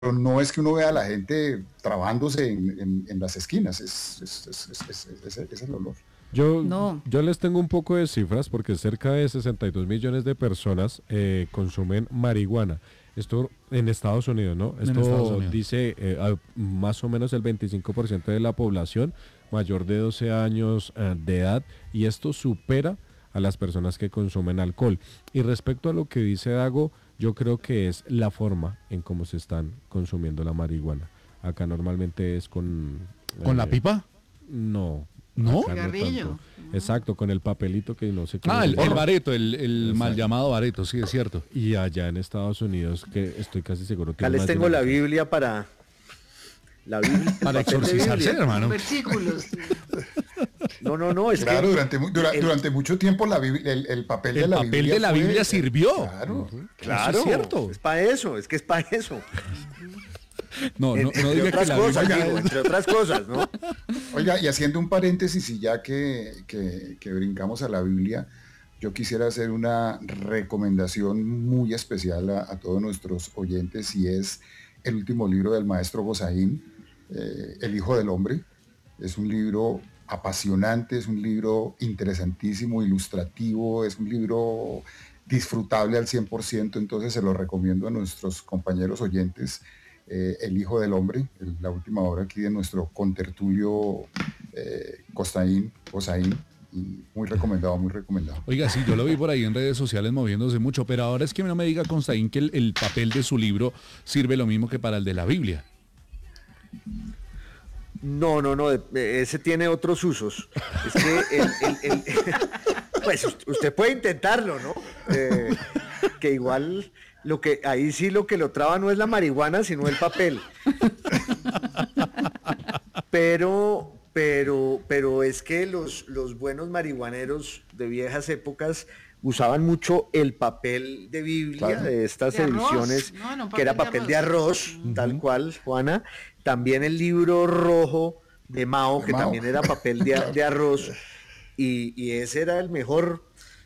no es que uno vea a la gente trabándose en las esquinas, es el olor. Yo, No, yo les tengo un poco de cifras porque cerca de 62 millones de personas consumen marihuana. Esto en Estados Unidos, ¿no? En Estados Esto Unidos. dice más o menos el 25% de la población mayor de 12 años de edad, y esto supera a las personas que consumen alcohol. Y respecto a lo que dice Dago, yo creo que es la forma en cómo se están consumiendo la marihuana. Acá normalmente es con... ¿Con la pipa? No. ¿No? Acá no cigarrillo. tanto. Exacto, con el papelito que no sé qué. Ah, es. el bareto, el Exacto. mal llamado bareto, sí, es cierto. Y allá en Estados Unidos, que estoy casi seguro que... Acá es les más de tengo la la mitad. Biblia para... La Biblia. Para papel de exorcizarse, Biblia. hermano. versículos. No, es Claro, que... durante mucho tiempo el papel de El la papel Biblia de la fue- Biblia sirvió. Claro. Claro, Eso es cierto. es para eso, es que es para eso. No Entre diga que otras la cosas, Biblia... digo, entre otras cosas, ¿no? Oiga, y haciendo un paréntesis, y ya que brincamos a la Biblia, yo quisiera hacer una recomendación muy especial a todos nuestros oyentes, y es el último libro del maestro Gosaín, El Hijo del Hombre. Es un libro apasionante, es un libro interesantísimo, ilustrativo, es un libro disfrutable al 100%, entonces se lo recomiendo a nuestros compañeros oyentes. El Hijo del Hombre, la última obra aquí de nuestro contertulio Gosaín, y muy recomendado, muy recomendado. Oiga, sí, yo lo vi por ahí en redes sociales moviéndose mucho, pero ahora es que no me diga Constaín que el papel de su libro sirve lo mismo que para el de la Biblia. No, ese tiene otros usos. Es que pues usted puede intentarlo, ¿no? Que igual ahí sí lo que lo traba no es la marihuana, sino el papel. Pero es que los buenos marihuaneros de viejas épocas usaban mucho el papel de Biblia, Claro. de estas De arroz, ediciones, no, que era papel de arroz, tal cual, Juana. También el libro rojo de Mao, De que Mao. también era papel de arroz, y ese era el mejor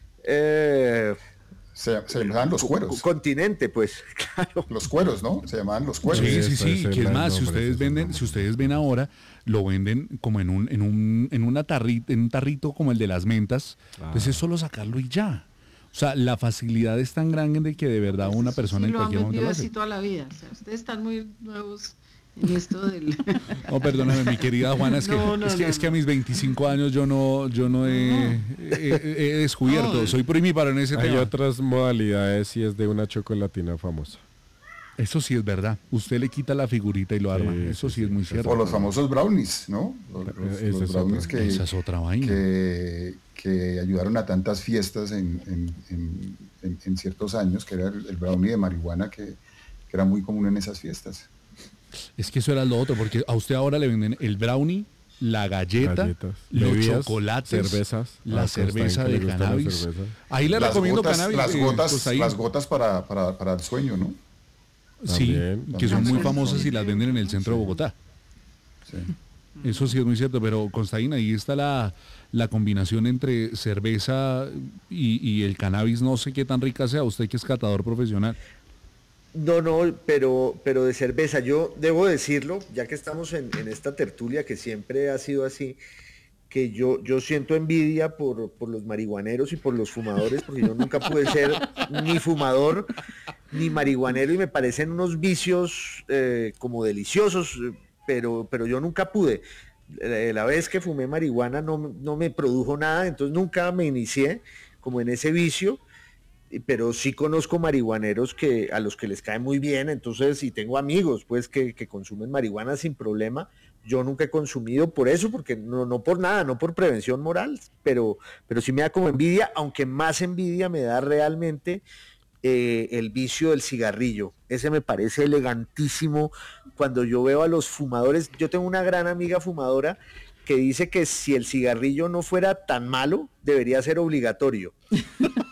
Se llamaban los cueros. continente, pues, claro. Los cueros, ¿no? Se llamaban los cueros. Sí, ese sí, es que es el más, nombre, si ustedes ven ahora, lo venden como en un tarrito como el de las mentas, pues es solo sacarlo y ya. O sea, la facilidad es tan grande de que de verdad una persona Sí, en lo han cualquier momento vendido lo así hace. toda la vida. O sea, ustedes están muy nuevos en esto del... No, perdóname, mi querida Juana, es que, No, no, es que a no. mis 25 años yo no he descubierto, No. soy primíparo en ese Hay tema. otras modalidades y es de una chocolatina famosa. Eso sí es verdad. Usted le quita la figurita y lo arma. Sí, Eso sí, sí es sí. muy cierto. O los famosos brownies, ¿no? Esa Los es brownies otra. Esa es otra vaina. que ayudaron a tantas fiestas en ciertos años, que era el brownie de marihuana que era muy común en esas fiestas. Es que eso era lo otro, porque a usted ahora le venden el brownie, la galleta, Galletas, los bebidas, chocolates, cervezas. la A cerveza Constaín que de le gusta la cannabis. cerveza. Ahí le recomiendo cannabis. Constaín. Las gotas para el sueño, ¿no? Sí, También, que son muy también. famosas y las venden en el centro de Bogotá. Sí. Eso sí es muy cierto, pero Constaín, ahí está la combinación entre cerveza y el cannabis. No sé qué tan rica sea, usted que es catador profesional. No, pero de cerveza, yo debo decirlo, ya que estamos en esta tertulia que siempre ha sido así, que yo siento envidia por los marihuaneros y por los fumadores, porque yo nunca pude ser ni fumador ni marihuanero y me parecen unos vicios como deliciosos, pero yo nunca pude. La vez que fumé marihuana no me produjo nada, entonces nunca me inicié como en ese vicio, pero sí conozco marihuaneros a los que les cae muy bien, entonces, y tengo amigos pues que consumen marihuana sin problema. Yo nunca he consumido por eso, porque no por nada, no por prevención moral, pero sí me da como envidia, aunque más envidia me da realmente el vicio del cigarrillo. Ese me parece elegantísimo cuando yo veo a los fumadores. Yo tengo una gran amiga fumadora que dice que si el cigarrillo no fuera tan malo, debería ser obligatorio.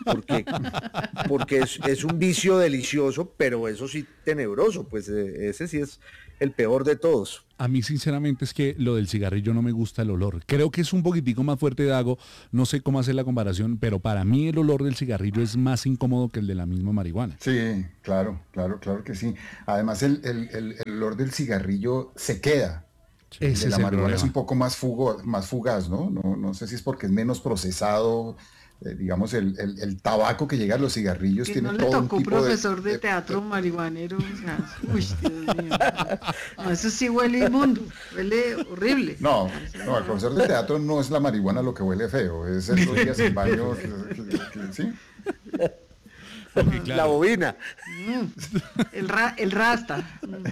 porque, porque es un vicio delicioso, pero eso sí tenebroso, pues ese sí es el peor de todos. A mí sinceramente es que lo del cigarrillo no me gusta el olor. Creo que es un poquitico más fuerte, Dago. No sé cómo hacer la comparación, pero para mí el olor del cigarrillo es más incómodo que el de la misma marihuana. Sí, claro, claro, claro que sí. Además, el olor del cigarrillo se queda. El Ese de es la el marihuana es un problema. poco más fugaz, ¿no? No sé si es porque es menos procesado. Digamos, el tabaco que llega a los cigarrillos Que tiene no le todo un tocó tipo profesor de teatro marihuanero, o sea, uy, Dios mío. No, eso sí huele inmundo, huele horrible. No, no, el profesor de teatro no es la marihuana lo que huele feo, es esos días en baño, ¿sí? Ok, La claro. bobina. El rasta.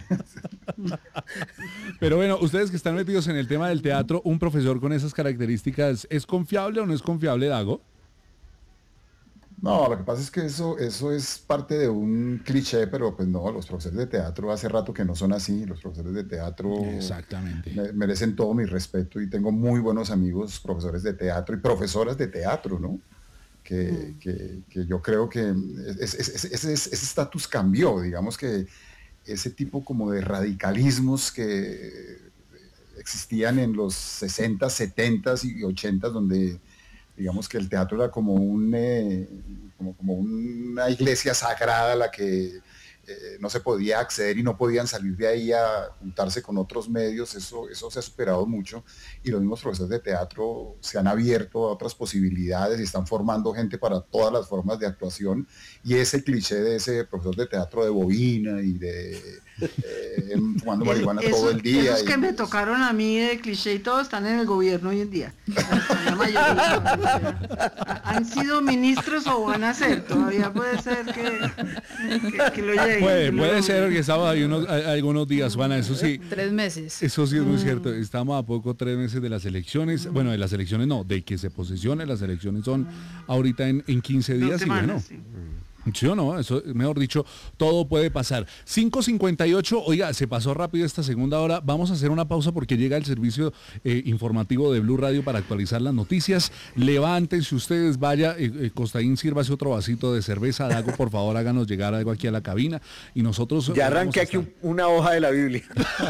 Pero bueno, ustedes que están metidos en el tema del teatro, un profesor con esas características, ¿es confiable o no es confiable, Dago? No, lo que pasa es que eso es parte de un cliché, pero pues no, los profesores de teatro hace rato que no son así, los profesores de teatro Exactamente. merecen todo mi respeto y tengo muy buenos amigos profesores de teatro y profesoras de teatro, ¿no? Que yo creo que ese estatus cambió, digamos que ese tipo como de radicalismos que existían en los 60, 70 y 80, donde digamos que el teatro era como como una iglesia sagrada a la que no se podía acceder y no podían salir de ahí a juntarse con otros medios, eso se ha superado mucho y los mismos profesores de teatro se han abierto a otras posibilidades y están formando gente para todas las formas de actuación y ese cliché de ese profesor de teatro de bobina y de fumando marihuana todo el día. Esos que me tocaron a mí de cliché y todo están en el gobierno hoy en día. La mayoría. Han sido ministros o van a ser. Todavía puede ser que lo lleguen. Puede ser que estamos ahí algunos días, Juana, eso sí. 3 meses. Eso sí es muy cierto. Estamos a poco 3 meses de las elecciones. Bueno, de las elecciones no, de que se posesione. Las elecciones son ahorita en 15 días. 2 semanas, Y bueno, sí. sí o no, eso, mejor dicho, todo puede pasar. 5:58, oiga, se pasó rápido esta segunda hora. Vamos a hacer una pausa porque llega el servicio informativo de Blue Radio para actualizar las noticias. Levántense ustedes, vaya, Costaín, sírvase otro vasito de cerveza. Dago, por favor, háganos llegar algo aquí a la cabina. Y nosotros... Ya arranqué aquí una hoja de la Biblia.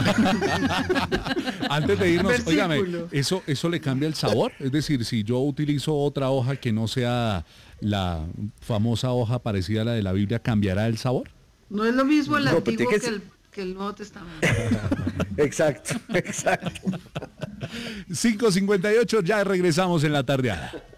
Antes de irnos, óigame, Versículo. eso le cambia el sabor. Es decir, si yo utilizo otra hoja que no sea la famosa hoja parecida a la de la Biblia, ¿cambiará el sabor? No es lo mismo el No, pero Antiguo tiene que el Nuevo Testamento. Exacto, exacto. 5:58, ya regresamos en la tardeada.